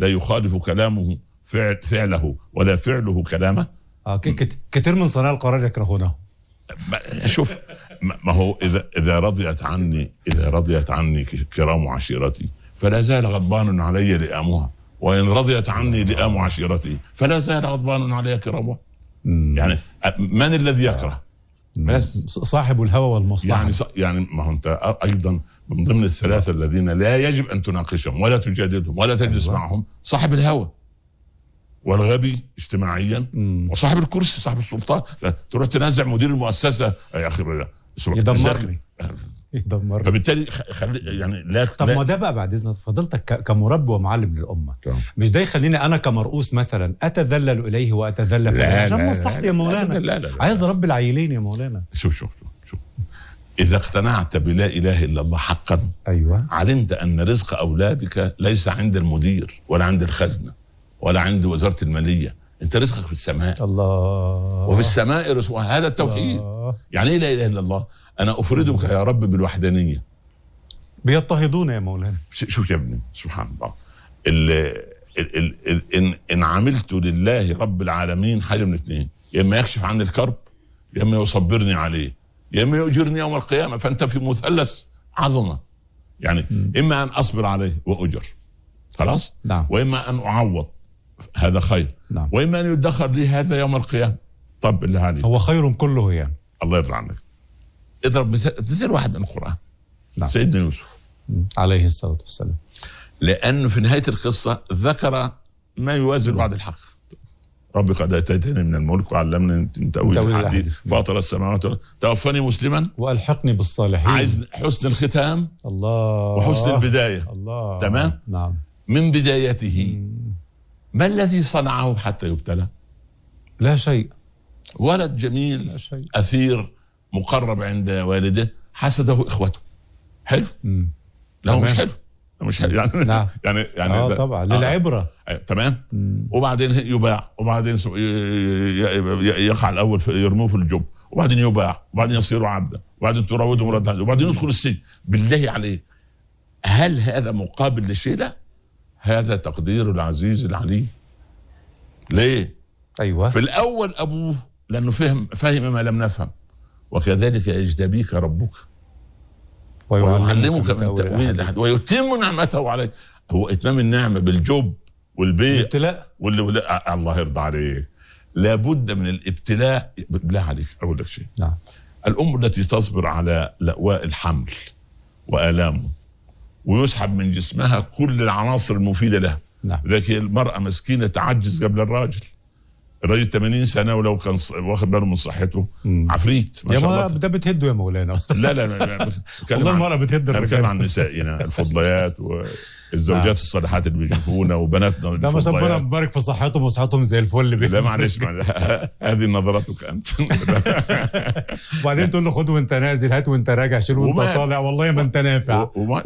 لا يخالف كلامه فعله ولا فعله كلامه. كثير من صناع القرار يكرهونه. شوف، ما هو إذا رضيت عني كرام عشيرتي فلا زال غضبان علي لئامها، وإن رضيت عني لئام عشيرتي فلا زال غضبان علي كرامها. يعني من الذي يكره؟ بس صاحب الهوى والمصلحة. يعني ما هو أنت أيضا من ضمن الثلاثة الذين لا يجب أن تناقشهم ولا تجادلهم ولا تجلس معهم: صاحب الهوى والغبي اجتماعيا وصاحب الكرسي صاحب السلطان. تروح تنازع مدير المؤسسة يا أخي يدمرني. فبالتالي يعني لا. طب ما ده بقى بعد اذنك فضلتك كمربي ومعلم للامه، مش ده يخليني انا كمرؤوس مثلا اتذلل اليه واتذلل فيه عشان مصلحتي يا مولانا؟ لا. عايز اربي العيلين يا مولانا. شوف اذا اقتنعت بلا اله الا الله حقا، ايوه، علمت ان رزق اولادك ليس عند المدير ولا عند الخزنه ولا عند وزاره الماليه، انت رزقك في السماء. الله. وفي السماء رزقها. هذا التوحيد. يعني ايه لا اله الا الله؟ انا افردك يا رب بالوحدانيه. بيضطهدون يا مولانا. شوف يا ابني، سبحان الله. ان عملت لله رب العالمين حاجه من اثنين: يا اما يكشف عني الكرب، يا اما يصبرني عليه، يا اما يؤجرني يوم القيامه. فانت في مثلث عظمه، يعني اما ان اصبر عليه واجر خلاص، نعم، واما ان اعوض، هذا خير، نعم، واما ان يدخر لي هذا يوم القيامه. طب بالله عليك، هو خير كله يعني. الله يرضى عنك. اضرب مثال واحد من القرآن. نعم. سيدنا يوسف عليه الصلاة والسلام، لأنه في نهاية القصة ذكر ما يوازي الوعد الحق: ربي قد آتيتني من الملك وعلمني من تأويل الأحاديث فاطر السماوات والأرض توفني مسلما وألحقني بالصالحين. عايز حسن الختام، الله، وحسن البداية. الله. تمام. نعم. من بدايته ما الذي صنعه حتى يبتلى؟ لا شيء. ولد جميل، لا شيء. أثير مقرب عند والده، حسده إخوته. حلو؟ لا، هو مش حلو، مش حلو يعني. نعم. يعني طبعا للعبرة. تمام. وبعدين يباع، وبعدين يقع الأول يرموه في الجب، وبعدين يباع، وبعدين يصير عبدا، وبعدين تراوده مرة، وبعدين يدخل السجن. بالله عليك، هل هذا مقابل للشيء ده؟ هذا تقدير العزيز العليم. ليه؟ أيوة. في الأول أبوه لأنه فهم ما لم نفهم: وكذلك يجتبيك ربك ويعلمك من تأويل الأحاديث ويتم نعمته عليك. هو إتمام النعمة بالجب والبيع الابتلاء الله يرضى عليك. لابد من الابتلاء. بالله عليك أقول لك شيء. نعم. الأم التي تصبر على لأواء الحمل وآلامه ويسحب من جسمها كل العناصر المفيدة لها. نعم. ذلك المرأة مسكينة تعجز قبل الراجل 80 سنة ولو كان واخد باله من صحته عفريت ما شاء الله. ده بتهده يا مولانا. لا والله المرأة بتهد. أنا بتكلم عن نسائنا الفضليات والزوجات الصالحات اللي بيشوفونا وبناتنا ده ما ربنا مبارك في صحتهم وصحتهم زي الفل. لا معلش هذه نظرتك أنت. وبعدين تقول له خد وانت نازل، هات وانت راجع، شيل وانت طالع، والله ما انت نافع.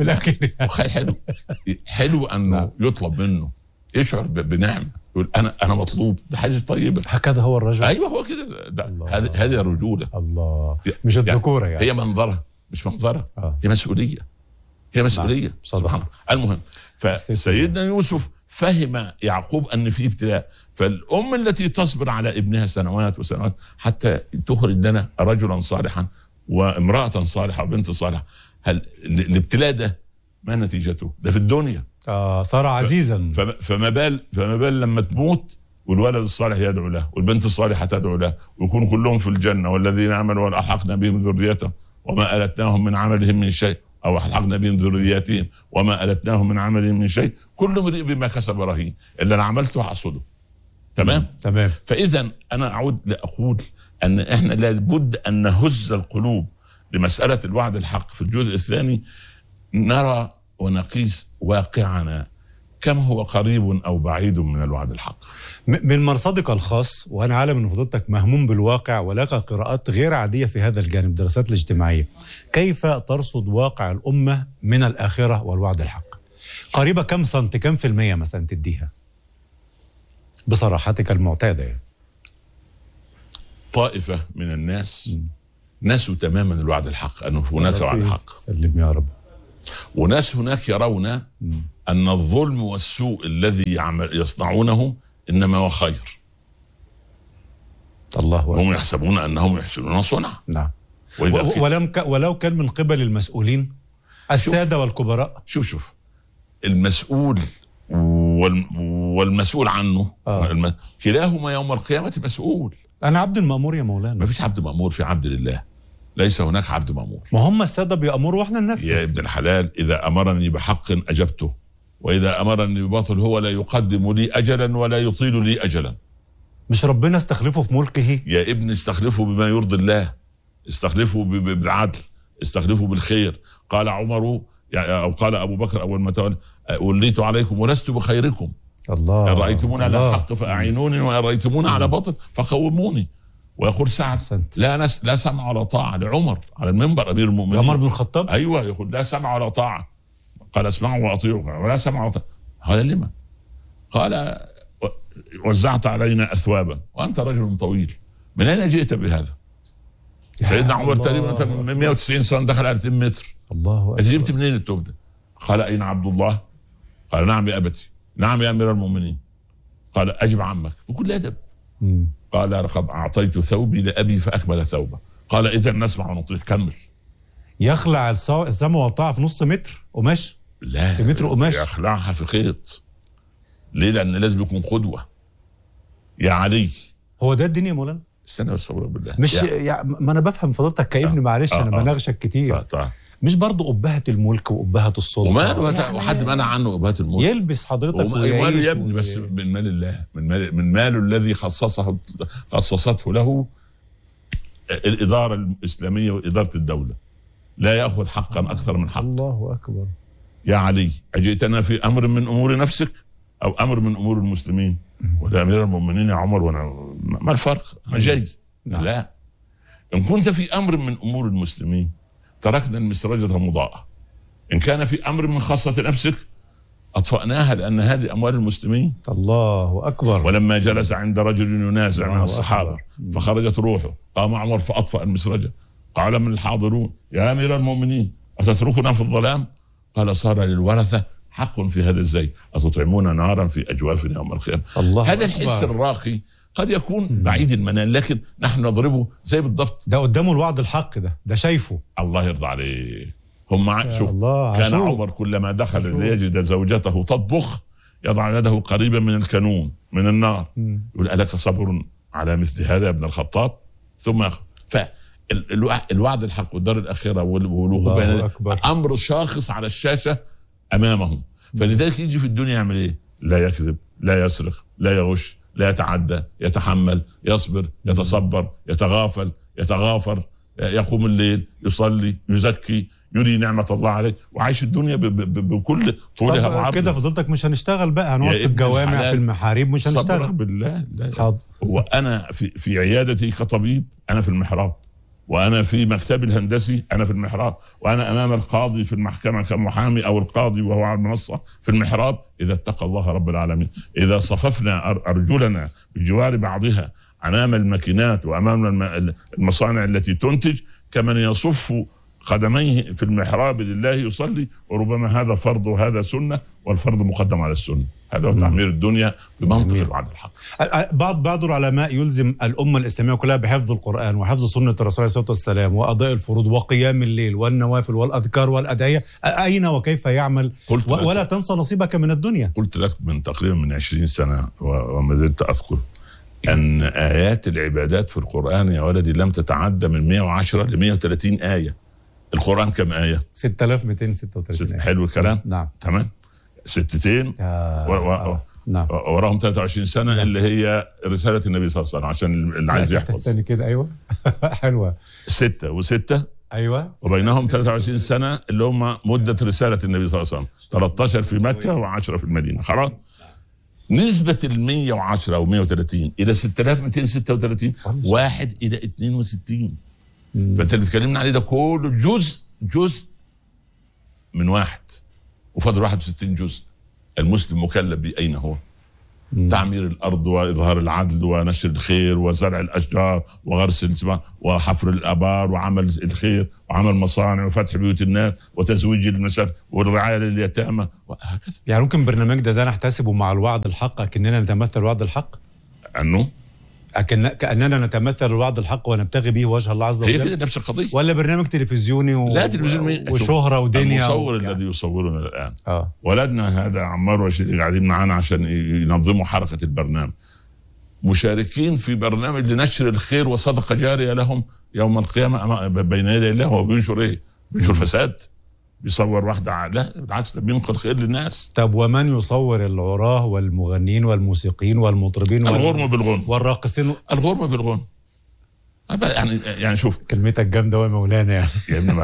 حلو أنه يطلب منه يشعر بنعمة، يقول أنا مطلوب. ده حاجة طيبة. هكذا هو الرجل. أيوة هو كده. هذه الرجولة. الله. مش الذكورة يعني. هي منظرة مش منظرة. هي مسؤولية. هي مسؤولية. سبحان الله. المهم، فسيدنا يوسف فهم يعقوب أن في ابتلاء، فالأم التي تصبر على ابنها سنوات وسنوات حتى تخرج لنا رجلا صالحا وامرأة صالحة وبنت صالحة، هل الابتلاء ده ما نتيجته؟ ده في الدنيا صار عزيزا. فما بال لما تموت والولد الصالح يدعو له والبنت الصالحة تدعو له ويكونوا كلهم في الجنة: والذين آمنوا وألحقنا بهم ذريتهم وما ألتناهم من عملهم من شيء، أو ألحقنا بهم ذرياتهم وما ألتناهم من عملهم من شيء، كل امرئ بما كسب رهين، إلا أنا عملته حصده. تمام. فإذا أنا أعود لأقول أن إحنا لابد أن نهز القلوب لمسألة الوعد الحق. في الجزء الثاني نرى ونقيس واقعنا كم هو قريب أو بعيد من الوعد الحق. من مرصدك الخاص، وأنا عالم أن فضلتك مهموم بالواقع ولك قراءات غير عادية في هذا الجانب، دراسات الاجتماعية، كيف ترصد واقع الأمة من الآخرة والوعد الحق؟ قريبة كم سنتي، كم في المية مثلا تديها بصراحتك المعتادة يعني؟ طائفة من الناس نسوا تماما الوعد الحق، أنه هناك وعد حق. سلم يا رب. وناس هناك يرون أن الظلم والسوء الذي يصنعونه إنما هو خير. الله أكبر. هم يحسبون أنهم يحسنون صنعا. نعم. ولو كان من قبل المسؤولين السادة والكبراء. شوف المسؤول والمسؤول عنه كلاهما يوم القيامة مسؤول. أنا عبد المأمور يا مولانا. ما فيش عبد مأمور، في عبد لله، ليس هناك عبد مأمور. ما هم السادة بيأمروا واحنا ننفذ. يا ابن الحلال، إذا أمرني بحق أجبته، وإذا أمرني بباطل هو لا يقدم لي أجلا ولا يطيل لي أجلا. مش ربنا استخلفه في ملكه؟ يا ابن استخلفه بما يرضي الله، استخلفه بالعدل، استخلفه بالخير. قال عمر أو قال أبو بكر أول ما تولى: وليت عليكم ولست بخيركم. الله. إن رأيتموني على حق فأعينوني، وإن رأيتموني على باطل فقوموني. ويقول سعد: لا سمع ولا طاعة لعمر على المنبر أمير المؤمنين. عمر بن الخطاب. أيوة، يقول لا سمع ولا طاعة. قال: اسمعوا وأطيعوا. ولا سمع ولا طاعة. قال: لما؟ قال: وزعت علينا أثوابا وأنت رجل طويل، من أين جئت بهذا؟ سيدنا عمر تقريبا من 190 سنة دخل على 200 متر. الله أكبر. جبت منين التوب ده؟ قال: أين عبد الله؟ قال: نعم يا أبتي. نعم يا أمير المؤمنين. قال: أجب عمك بكل أدب. قال: لقد أعطيت ثوبي لأبي فأكمل ثوبه. قال: إذا نسمع ونطيع. كمل. يخلع السمع والطاعة في نص متر قماش؟ لا، في متر قماش. يخلعها في خيط. ليه؟ لأن لازم يكون قدوة. يا علي، هو ده الدنيا يا مولانا؟ استنى بس، صبر بالله. مش ما أنا بفهم فضلتك كابن، معلش أنا بناغشك كتير. مش برضه أبهة الملك وأبهة السلطة؟ وماله وحد منع عنه أبهة الملك؟ يلبس حضرتك ويعيش يا ابني، بس من مال الله، من ماله الذي خصصته له الإدارة الإسلامية وإدارة الدولة. لا يأخذ حقا أكثر من حق. الله أكبر. يا علي، أجئتنا في أمر من أمور نفسك أو أمر من أمور المسلمين؟ ولا أمير المؤمنين يا عمر، وأنا ما الفرق؟ أنا جاي. لا، إن كنت في أمر من أمور المسلمين تركنا المسرجة مضاءة. إن كان في أمر من خاصة نفسك أطفأناها، لأن هذه أموال المسلمين. الله أكبر. ولما جلس عند رجل ينازع من الصحابة فخرجت روحه، قام عمر فأطفأ المسرجة. قال من الحاضرون: يا أمير المؤمنين، أتتركنا في الظلام؟ قال: صار للورثة حق في هذا الزي، أتطعمون نارا في أجوافنا يوم القيامة. هذا الحس الراقي قد يكون بعيد المنال، لكن نحن نضربه زي بالضبط. ده قدامه الوعد الحق، ده شايفه. الله يرضى عليه. هم شوف، كان عمر كلما دخل ليجد زوجته تطبخ يضع يده قريبا من الكانون من النار، يقول: ألك صبر على مثل هذا يا ابن الخطاب؟ ثم الوعد الحق والدار الآخرة والوقوف بين أمر شاخص على الشاشة أمامهم. فلذلك يجي في الدنيا يعمل إيه؟ لا يكذب، لا يسرق، لا يغش، لا يتعدى، يتحمل، يصبر، يتصبر، يتغافل، يتغافر، يقوم الليل، يصلي، يزكي، يري نعمة الله عليه، وعايش الدنيا بكل طولها وعرضها. كده فضلتك مش هنشتغل بقى، هنقعد في الجوامع في المحاريب مش هنشتغل. صبر بالله. وأنا في عيادتي كطبيب أنا في المحراب، وأنا في مكتبي الهندسي أنا في المحراب، وأنا أمام القاضي في المحكمة كمحامي أو القاضي وهو على المنصة في المحراب. إذا اتقى الله رب العالمين، إذا صففنا أرجلنا بجوار بعضها أمام الماكينات وأمام المصانع التي تنتج، كمن يصف قدميه في المحراب لله يصلي، وربما هذا فرض وهذا سنة، والفرض مقدم على السنة. هذا هو تعمير الدنيا بمنطق الوعد الحق. بعض العلماء يلزم الأمة الإسلامية كلها بحفظ القرآن وحفظ سنة الرسول عليه الصلاة والسلام وأداء الفروض وقيام الليل والنوافل والأذكار والأدعية. أين وكيف يعمل؟ ولا تنسى نصيبك من الدنيا. قلت لك من تقريبا من 20 سنة وما زلت أذكر أن آيات العبادات في القرآن يا ولدي لم تتعدى من 110 ل 130 آية. القرآن كم آية؟ 6236 آية. حلو الكلام؟ نعم. تمام. 6 نعم. وراهم 23 سنة اللي هي رسالة النبي صلى الله عليه وسلم، عشان اللي عايز يحفظ. تاني كده. أيوة. حلوة. 6 و6. أيوة. وبينهم 23 سنة اللي هم مدة رسالة النبي صلى الله عليه وسلم، 13 في مكة و10 في المدينة. خلاص. نسبة 110 و 130 إلى 6236 1 إلى 62. فأنت اللي بتكلمنا عليه ده كله جزء من واحد، وفضل 61 جزء. المسلم مكلف بأين هو؟ تعمير الأرض وإظهار العدل ونشر الخير وزرع الأشجار وغرس الزرع وحفر الآبار وعمل الخير وعمل مصانع وفتح بيوت الناس وتزويج المساكين والرعاية لليتامى وهكذا. يعني ممكن برنامج ده نحتسبه مع الوعد الحق كأننا نتمثل الوعد الحق؟ أنه كأننا نتمثل الوعد الحق ونبتغي به وجه الله عز وجل؟ هي كده نفس القضية. ولا برنامج تلفزيوني لا تلفزيوني وشهرة ودنيا المصور الذي يصورنا الآن ولدنا هذا عمار وشيرين قاعدين معانا عشان ينظموا حركة البرنامج، مشاركين في برنامج لنشر الخير وصدقة جارية لهم يوم القيامة بين يدي الله. هو بينشر ايه؟ بينشر فساد؟ بيصور واحدة؟ لا بالعكس، بينقل خير للناس. طب ومن يصور العراة والمغنين والموسيقيين والمطربين الغرم بالغنى والراقصين؟ الغرم بالغنى يعني شوف كلمتك جامده يا مولانا يعني يا ابني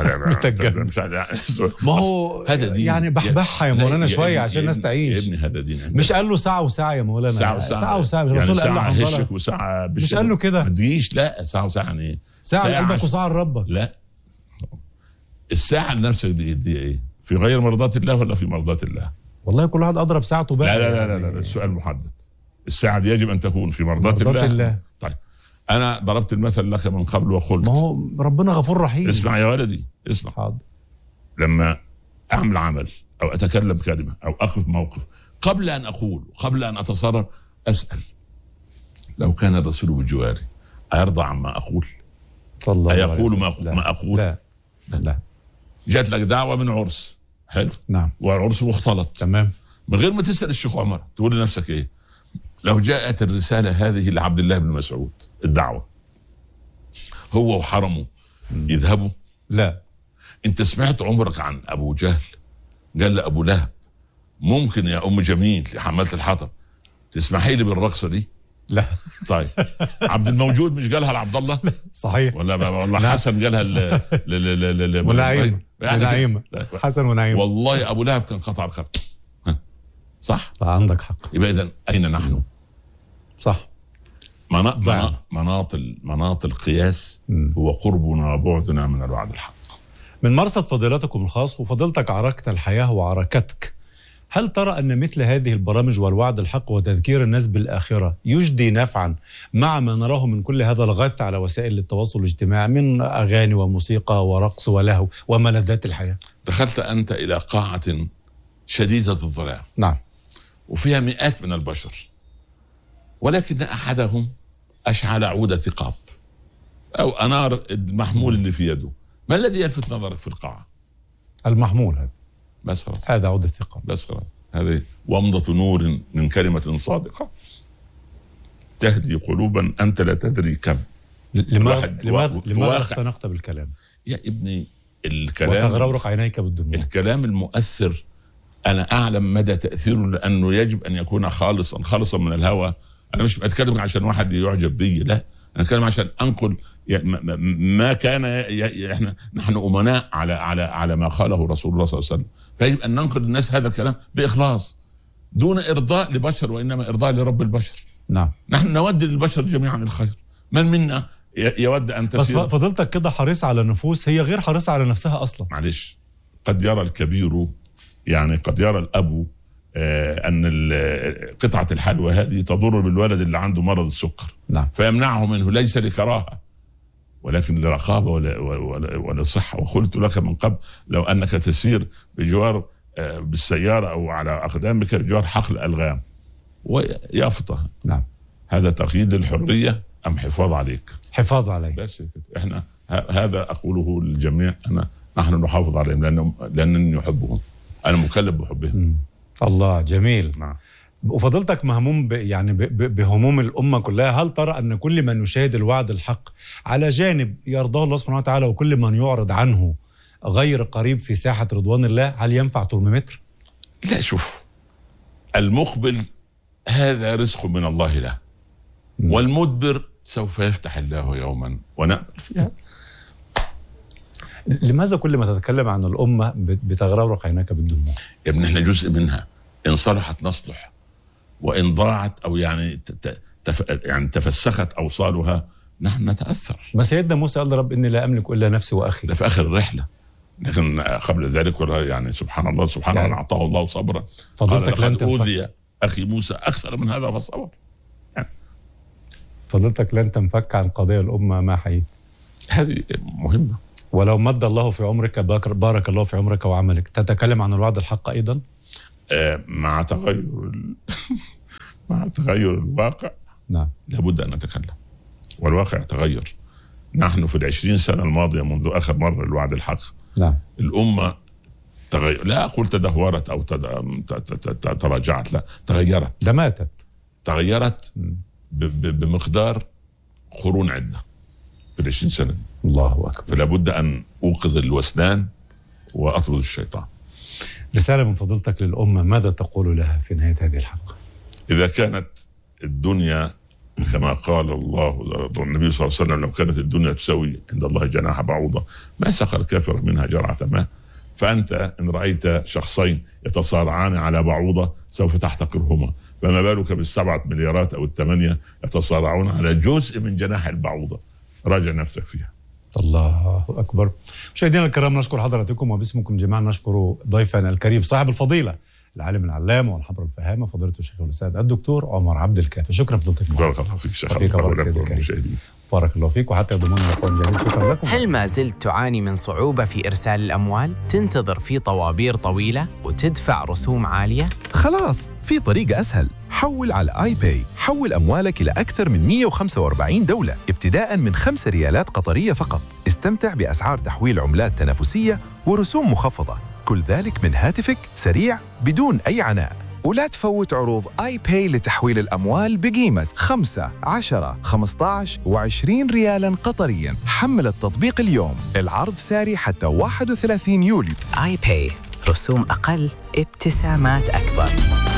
ما هو هذا دين يعني بحبحها يا مولانا شويه عشان الناس تعيش. يا ابني هذا دين مش قال له ساعه وساعه يا مولانا؟ ساعه وساعه يعني الرسول قال له هشك وساعه مش قال له كده؟ ما تجيش. لا ساعه وساعه يعني ايه؟ ساعه لقلبك وساعه لربك. لا الساعه لنفسك دي ايه؟ في غير مرضاة الله ولا في مرضاة الله؟ والله كل واحد اضرب ساعته بقى. لا السؤال محدد. الساعه دي يجب ان تكون في مرضاة الله. طيب أنا ضربت المثل لك من قبل وقلت ما هو ربنا غفور رحيم. اسمع يا ولدي اسمع. حاضر. لما أعمل عمل أو أتكلم كلمة أو أقف موقف، قبل أن أقول وقبل أن أتصرف أسأل لو كان الرسول بجواري أيرضى عما أقول؟ أيقول ما أقول؟ لا. جات لك دعوة من عرس حلو، نعم، والعرس مختلط تمام، من غير ما تسأل الشيخ عمر تقول لنفسك إيه؟ لو جاءت الرسالة هذه لعبد الله بن مسعود، الدعوة هو وحرمه يذهبوا؟ لا. انت سمعت عمرك عن ابو جهل قال لابو لهب ممكن يا ام جميل يا حمالة الحطب تسمحي لي بالرقصة دي؟ لا. طيب عبد الموجود مش قالها لعبد الله؟ صحيح. والله حسن قالها ونعيمة حسن ونعيمة. والله ابو لهب كان قطع الخلق. صح؟ عندك حق. يبقى اذا اين نحن؟ صح. مناط القياس هو قربنا وبعدنا من الوعد الحق. من مرصد فضيلتكم الخاص وفضيلتك عركت الحياة وعركتك، هل ترى أن مثل هذه البرامج والوعد الحق وتذكير الناس بالآخرة يجدي نفعا مع ما نراه من كل هذا الغث على وسائل التواصل الاجتماعي من أغاني وموسيقى ورقص ولهو وملذات الحياة؟ دخلت أنت إلى قاعة شديدة الظلام، نعم، وفيها مئات من البشر، ولكن أحدهم أشعل عود ثقاب أو أنار المحمول اللي في يده. ما الذي يلفت نظرك في القاعة؟ المحمول هذا بس خلاص، هذا عود الثقاب بس خلاص. هذه ومضة نور من كلمة صادقة تهدي قلوبا أنت لا تدري كم. لماذا اختنقت بالكلام يا ابني؟ الكلام وتغرورق عينيك بالدموع. الكلام المؤثر أنا أعلم مدى تأثيره، لأنه يجب أن يكون خالصا من الهوى. أنا مش بتكلم عشان واحد يعجب بي، لا، أنا أتكلم عشان أنقل ما كان. نحن أمناء على ما قاله رسول الله صلى الله عليه وسلم، فيجب أن ننقل للناس هذا الكلام بإخلاص دون إرضاء لبشر، وإنما إرضاء لرب البشر. نعم، نحن نود للبشر جميعا الخير. من منا يود أن تسير؟ بس فضلتك كده حريص على نفوس هي غير حريصة على نفسها أصلا. معلش، قد يرى الكبير، يعني قد يرى الأب أن قطعة الحلوى هذه تضر بالولد اللي عنده مرض السكر، نعم، فيمنعه منه، ليس لكراهة ولكن لرقابة ولصحة. وقلت لك من قبل لو أنك تسير بجوار بالسيارة أو على أقدامك بجوار حقل ألغام ويافطة، نعم، هذا تقييد الحرية أم حفاظ عليك؟ حفاظ عليك. بس إحنا هذا أقوله للجميع، نحن نحافظ عليهم لأنني أحبهم، أنا مكلف بحبهم. الله، جميل. نعم. وفضلتك مهموم بهموم الأمة كلها. هل ترى أن كل من يشاهد الوعد الحق على جانب يرضاه الله سبحانه وتعالى، وكل من يعرض عنه غير قريب في ساحة رضوان الله، هل ينفع ترمومتر؟ لا، شوف، المقبل هذا رزق من الله له، والمدبر سوف يفتح الله يوما ونأمل فيها. لماذا كل ما تتكلم عن الأمة بتغرورق عينك بالدموع؟ يا ابني احنا جزء منها، إن صلحت نصلح، وإن ضاعت أو يعني تفسخت أوصالها نحن نتأثر. ما سيدنا موسى قال رب إني لا أملك إلا نفسي وأخي، ده في آخر الرحلة، لكن قبل ذلك يعني سبحان الله، سبحان الله، أعطاه الله صبرا. فضلتك لن أوذي أخي موسى أكثر من هذا فصبر. فضلتك لن تنفك عن قضايا الأمة ما حييت. هذه مهمة. ولو مد الله في عمرك بارك الله في عمرك وعملك، تتكلم عن الوعد الحق أيضا؟ مع تغير مع تغير الواقع. نعم. لابد أن نتكلم، والواقع يتغير. نحن في 20 سنة الماضية منذ آخر مرة الوعد الحق، نعم، الأمة تغير، لا أقول تدهورت أو تراجعت، لا، تغيرت. ده ماتت. تغيرت بمقدار قرون عدة في 20 سنة دي. الله أكبر. فلا بد أن أوقظ الوسنان وأطرد الشيطان. رسالة من فضيلتك للأمة، ماذا تقول لها في نهاية هذه الحلقة؟ إذا كانت الدنيا كما قال الله النبي صلى الله عليه وسلم، لو كانت الدنيا تساوي عند الله جناح بعوضة ما سقى الكافر منها جرعة ماء، فأنت إن رأيت شخصين يتصارعان على بعوضة سوف تحتقرهما، فما بالك بالسبعة مليارات أو 8 يتصارعون على جزء من جناح البعوضة. راجع نفسك فيها. الله أكبر. مشاهدينا الكرام، نشكر حضراتكم وباسمكم جميعا نشكر ضيفنا الكريم صاحب الفضيلة العالم العلام والحبر الفهامة فضيلة الشيخ الأستاذ الدكتور عمر عبد الكافي. شكرا فضيلتك. بارك الله فيك شيخ. بارك الله فيك، وحتى يضمن لقاء جديد. شكرا لكم. هل ما زلت تعاني من صعوبة في إرسال الأموال؟ تنتظر في طوابير طويلة وتدفع رسوم عالية؟ خلاص، في طريقة أسهل. حول على آي باي. حول أموالك إلى أكثر من 145 دولة ابتداء من 5 ريالات قطرية فقط. استمتع بأسعار تحويل عملات تنافسية ورسوم مخفضة، كل ذلك من هاتفك، سريع بدون أي عناء. ولا تفوت عروض آي باي لتحويل الأموال بقيمة 5، 10، 15 و20 ريالا قطريا. حمل التطبيق اليوم، العرض ساري حتى 31 يوليو. آي باي، رسوم أقل، ابتسامات أكبر.